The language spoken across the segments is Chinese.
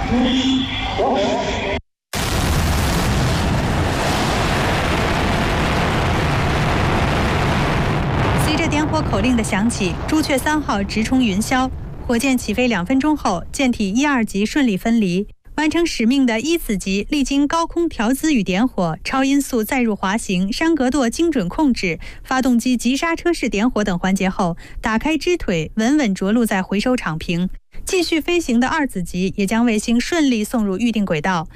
随着点火口令的响起，朱雀3号直冲云霄，火箭起飞2分钟后，舰体1、2级顺利分离。完成使命的一子级历经高空调姿与点火、超音速载入滑行、山格舵精准控制、发动机急刹车式点火等环节后，打开支腿，稳稳着陆在回收场坪。继续飞行的2子级也将卫星顺利送入预定轨道。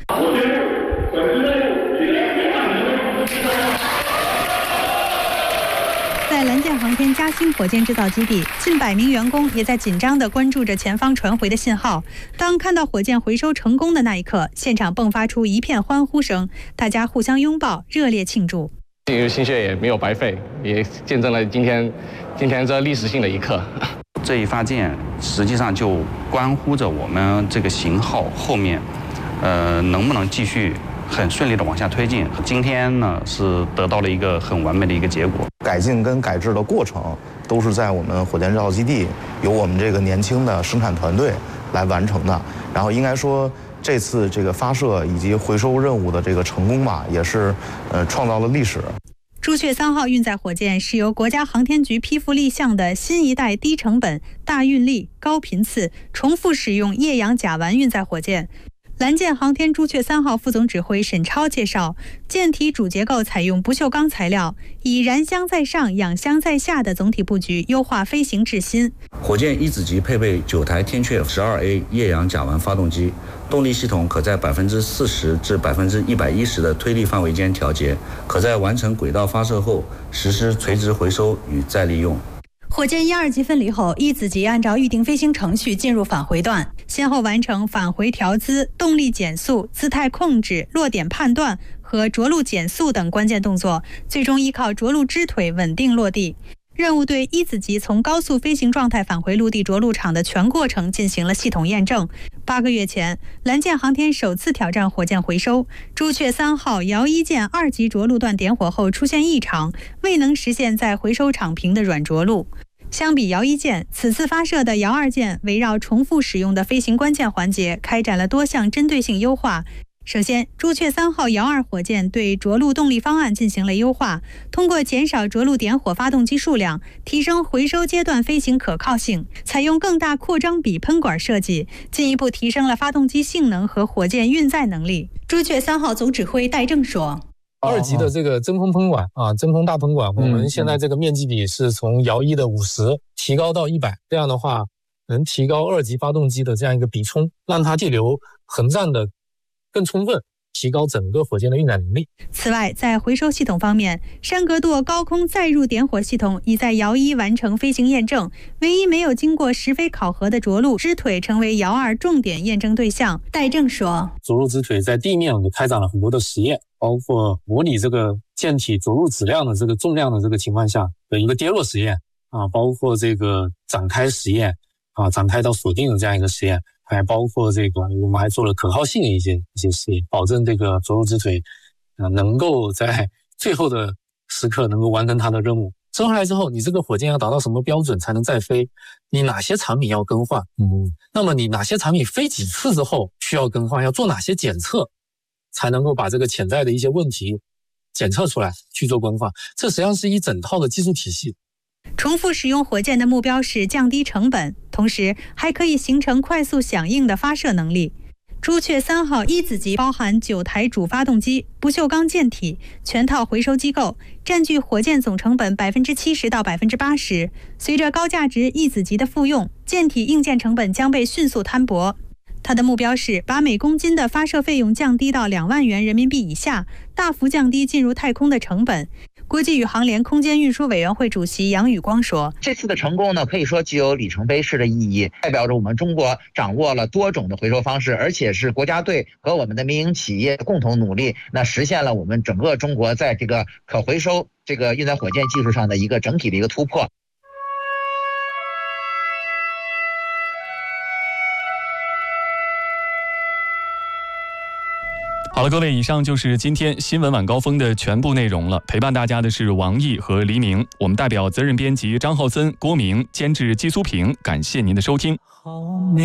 在蓝箭航天嘉兴火箭制造基地，近100名员工也在紧张地关注着前方传回的信号。当看到火箭回收成功的那一刻，现场迸发出一片欢呼声，大家互相拥抱，热烈庆祝。 心血也没有白费，也见证了今天这历史性的一刻。 这一发箭实际上就关乎着我们这个型号后面，能不能继续很顺利的往下推进。今天呢是得到了一个很完美的一个结果。 改进跟改制的过程都是在我们火箭制造基地由我们这个年轻的生产团队来完成的。然后应该说这次这个发射以及回收任务的这个成功吧，也是创造了历史。 朱雀3号运载火箭是由国家航天局批复立项的新一代低成本、大运力、高频次、重复使用液氧甲烷运载火箭。蓝箭航天朱雀3号副总指挥沈超介绍，舰体主结构采用不锈钢材料，以燃箱在上、氧箱在下的总体布局优化飞行质心。 火箭一子级配备9台天阙 12A 液氧甲烷发动机，动力系统可在40%至110%的推力范围间调节，可在完成轨道发射后实施垂直回收与再利用。 火箭1、2级分离后，一子级按照预定飞行程序进入返回段，先后完成返回调姿、动力减速、姿态控制、落点判断和着陆减速等关键动作，最终依靠着陆支腿稳定落地。任务对一子级从高速飞行状态返回陆地着陆场的全过程进行了系统验证。8个月前，蓝箭航天首次挑战火箭回收，朱雀3号遥1舰2级着陆段点火后出现异常，未能实现在回收场坪的软着陆。相比遥1舰，此次发射的遥2舰围绕重复使用的飞行关键环节开展了多项针对性优化。首先，朱雀3号遥2火箭对着陆动力方案进行了优化，通过减少着陆点火发动机数量，提升回收阶段飞行可靠性，采用更大扩张比喷管设计，进一步提升了发动机性能和火箭运载能力。朱雀3号总指挥戴正说 ，2级的这个真空喷管真空大喷管，我们现在这个面积比是从遥1的50提高到100，这样的话能提高2级发动机的这样一个比冲，让它气流横站的更充分，提高整个火箭的运载能力。 此外，在回收系统方面，山格舵高空载入点火系统已在遥1完成飞行验证，唯一没有经过实飞考核的着陆支腿成为遥2重点验证对象。戴正说， 着陆支腿在地面开展了很多的实验，包括模拟这个舰体着陆质量的这个重量的这个情况下的一个跌落实验包括这个展开实验展开到锁定的这样一个实验，还包括这个我们还做了可靠性的一些实验，保证这个着陆支腿能够在最后的时刻能够完成它的任务。生下来之后，你这个火箭要达到什么标准才能再飞？你哪些产品要更换？那么你哪些产品飞几次之后需要更换？要做哪些检测才能够把这个潜在的一些问题检测出来去做更换？这实际上是一整套的技术体系。 重复使用火箭的目标是降低成本，同时还可以形成快速响应的发射能力。朱雀3号一子级包含9台主发动机、不锈钢舰体、全套回收机构，占据火箭总成本70%到80%。随着高价值一子级的复用，舰体硬件成本将被迅速摊薄。它的目标是把每公斤的发射费用降低到2万元人民币以下，大幅降低进入太空的成本。国际宇航联空间运输委员会主席杨宇光说， 这次的成功呢，可以说具有里程碑式的意义，代表着我们中国掌握了多种的回收方式，而且是国家队和我们的民营企业共同努力，那实现了我们整个中国在这个可回收这个运载火箭技术上的一个整体的一个突破。 好了，各位，以上就是今天新闻晚高峰的全部内容了。陪伴大家的是王毅和黎明，我们代表责任编辑张浩森、郭明，监制季苏平，感谢您的收听。